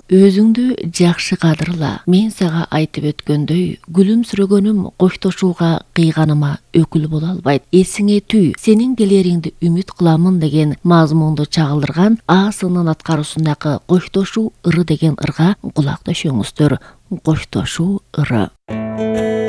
өзүңдү жакшы кадырла. Мен сага айтып өткөндөй, күлүмсүрөгөнүм коштошууга кыйганыма өкүл боло албайт. Эсиңе түй, сенин келериңди үмүт кыламын деген мазмунду чагылдырган АСынын аткаруусундагы коштошуу ыры деген ырга кулак төшөңүздөр. Коштошуу ыры.